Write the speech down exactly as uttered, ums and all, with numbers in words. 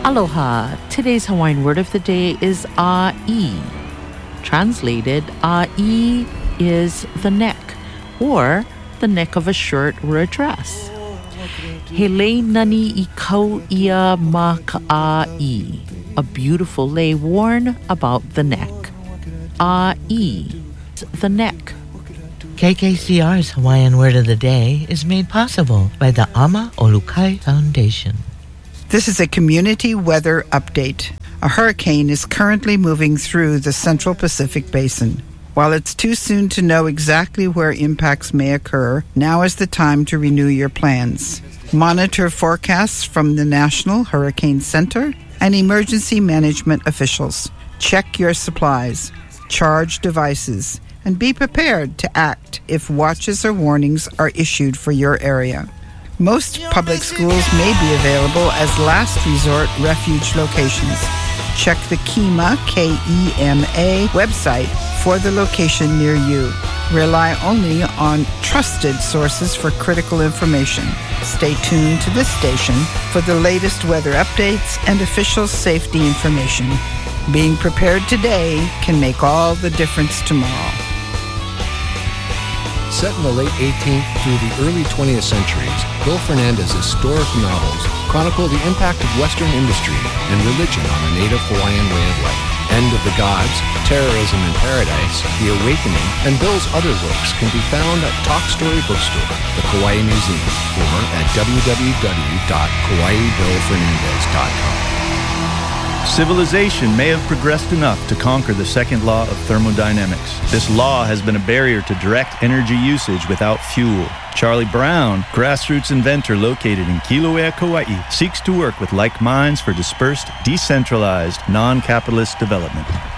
Aloha. Today's Hawaiian word of the day is a'i. Translated, a'i is the neck, or the neck of a shirt or a dress. He lei nani I kau ia ma ka'a'i. A beautiful lei worn about the neck. A'i, the neck. K K C R's Hawaiian Word of the Day is made possible by the Ama Olukai Foundation. This is a community weather update. A hurricane is currently moving through the Central Pacific Basin. While it's too soon to know exactly where impacts may occur, now is the time to renew your plans. Monitor forecasts from the National Hurricane Center and emergency management officials. Check your supplies, charge devices, and be prepared to act if watches or warnings are issued for your area. Most public schools may be available as last resort refuge locations. Check the KEMA, K E M A, website for the location near you. Rely only on trusted sources for critical information. Stay tuned to this station for the latest weather updates and official safety information. Being prepared today can make all the difference tomorrow. Set in the late eighteenth through the early twentieth centuries, Bill Fernandez's historical novels chronicle the impact of Western industry and religion on the native Hawaiian way of life. End of the Gods, Terrorism in Paradise, The Awakening, and Bill's other works can be found at Talk Story Bookstore, the Kauai Museum, or at w w w dot kauai bill fernandez dot com. Civilization may have progressed enough to conquer the second law of thermodynamics. This law has been a barrier to direct energy usage without fuel. Charlie Brown, grassroots inventor located in Kilauea, Kauai, seeks to work with like minds for dispersed, decentralized, non-capitalist development.